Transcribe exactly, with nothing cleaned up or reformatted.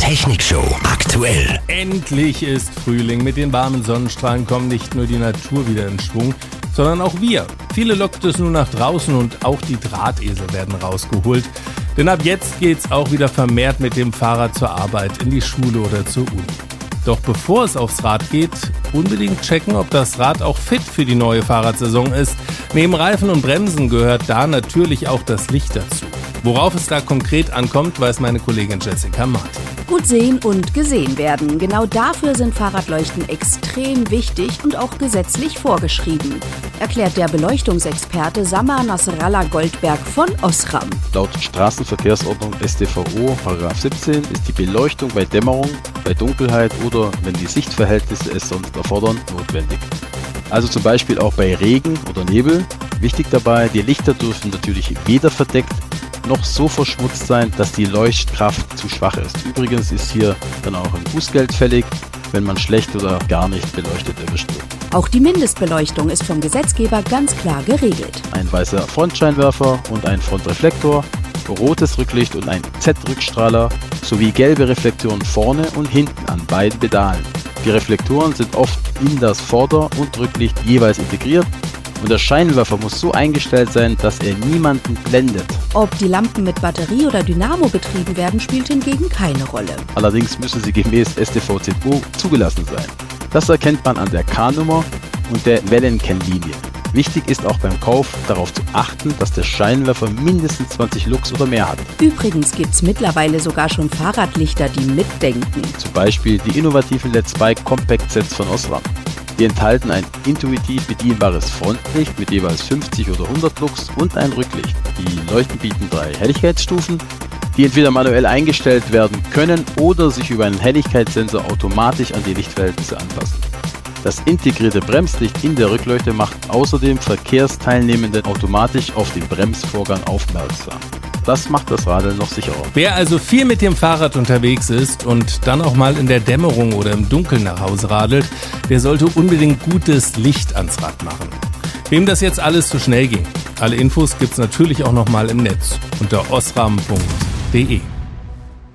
Technikshow aktuell. Endlich ist Frühling. Mit den warmen Sonnenstrahlen kommen nicht nur die Natur wieder in Schwung, sondern auch wir. Viele lockt es nun nach draußen und auch die Drahtesel werden rausgeholt. Denn ab jetzt geht's auch wieder vermehrt mit dem Fahrrad zur Arbeit, in die Schule oder zur Uni. Doch bevor es aufs Rad geht, unbedingt checken, ob das Rad auch fit für die neue Fahrradsaison ist. Neben Reifen und Bremsen gehört da natürlich auch das Licht dazu. Worauf es da konkret ankommt, weiß meine Kollegin Jessica Martin. Gut sehen und gesehen werden. Genau dafür sind Fahrradleuchten extrem wichtig und auch gesetzlich vorgeschrieben, erklärt der Beleuchtungsexperte Samar Nasrallah Goldberg von Osram. Laut Straßenverkehrsordnung S t V O Paragraph siebzehn ist die Beleuchtung bei Dämmerung, bei Dunkelheit oder wenn die Sichtverhältnisse es sonst erfordern, notwendig. Also zum Beispiel auch bei Regen oder Nebel. Wichtig dabei, die Lichter dürfen natürlich weder verdeckt noch so verschmutzt sein, dass die Leuchtkraft zu schwach ist. Übrigens ist hier dann auch ein Bußgeld fällig, wenn man schlecht oder gar nicht beleuchtet erwischt wird. Auch die Mindestbeleuchtung ist vom Gesetzgeber ganz klar geregelt. Ein weißer Frontscheinwerfer und ein Frontreflektor, rotes Rücklicht und ein Z-Rückstrahler sowie gelbe Reflektoren vorne und hinten an beiden Pedalen. Die Reflektoren sind oft in das Vorder- und Rücklicht jeweils integriert. Und der Scheinwerfer muss so eingestellt sein, dass er niemanden blendet. Ob die Lampen mit Batterie oder Dynamo betrieben werden, spielt hingegen keine Rolle. Allerdings müssen sie gemäß S t V Z O zugelassen sein. Das erkennt man an der K-Nummer und der Wellenkennlinie. Wichtig ist auch beim Kauf darauf zu achten, dass der Scheinwerfer mindestens zwanzig Lux oder mehr hat. Übrigens gibt es mittlerweile sogar schon Fahrradlichter, die mitdenken. Zum Beispiel die innovativen L E D Spike Compact Sets von Osram. Die enthalten ein intuitiv bedienbares Frontlicht mit jeweils fünfzig oder hundert Lux und ein Rücklicht. Die Leuchten bieten drei Helligkeitsstufen, die entweder manuell eingestellt werden können oder sich über einen Helligkeitssensor automatisch an die Lichtverhältnisse anpassen. Das integrierte Bremslicht in der Rückleuchte macht außerdem Verkehrsteilnehmenden automatisch auf den Bremsvorgang aufmerksam. Das macht das Radeln noch sicherer. Wer also viel mit dem Fahrrad unterwegs ist und dann auch mal in der Dämmerung oder im Dunkeln nach Hause radelt, der sollte unbedingt gutes Licht ans Rad machen. Wem das jetzt alles zu schnell ging, alle Infos gibt's natürlich auch nochmal im Netz unter osram punkt de.